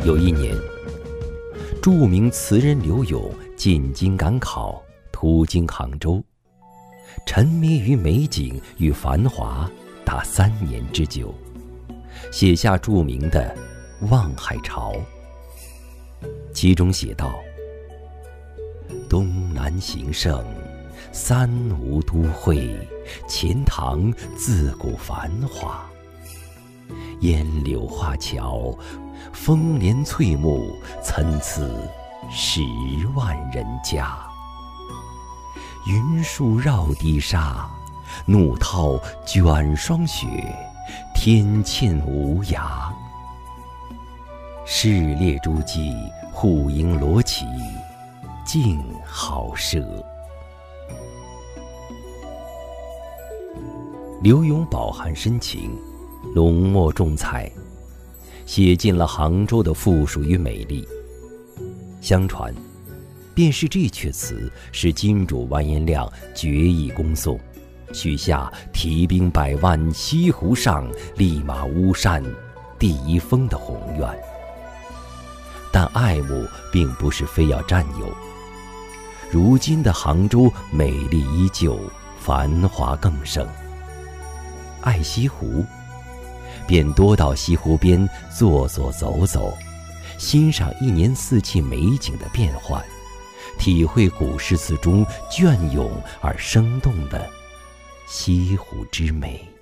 有一年，著名词人刘永进京赶考，途经杭州，沉迷于美景与繁华达3年之久，写下著名的《望海潮》。其中写道：东南形胜，三吴都会，钱塘自古繁华。烟柳画桥，丰年翠幕，参差10万人家。云树绕堤沙，怒涛卷霜雪，天堑无涯。市列诸骑，户迎罗绮，竞好射。刘永饱含深情，浓墨重彩，写尽了杭州的富庶与美丽。相传，便是这阙词使金主完颜亮决意攻宋，许下提兵100万，西湖上，立马巫山第1峰的宏愿。但爱慕并不是非要占有。如今的杭州美丽依旧，繁华更盛。爱西湖，便多到西湖边坐坐走走，欣赏1年4季美景的变幻，体会古诗词中隽永而生动的西湖之美。